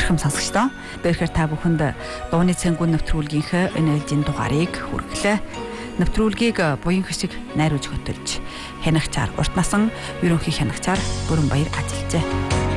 Орхим сонсогчдоо тэгэхээр та бүхэнд дууны цэнгүүн нэвтрүүлгийнхээ энэ ээлжийн дугаарыг хүргэлээ. Нэвтрүүлгийг буян хишиг найруулж хөтөлж хянагчаар урт насан ерөнхий хянагчаар Бүрэн Баяр ажиллажээ.